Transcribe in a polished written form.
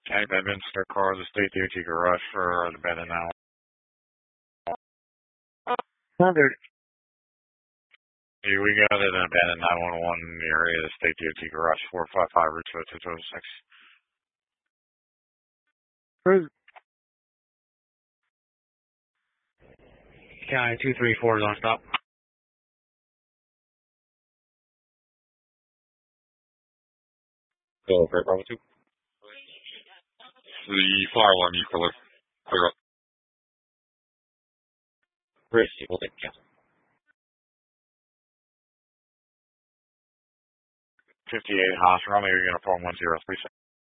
Tank Bedminster car, the state DOT garage for the abandoned now. Another. Yeah, we got it in abandoned 911 in the area of the state DOT garage 455 Route 206. Cruise. County 234 is on stop. Go for it, Bravo 2. The fire alarm you clear up. Chris, we'll take it. 58 Haas, Romeo Uniform 1036.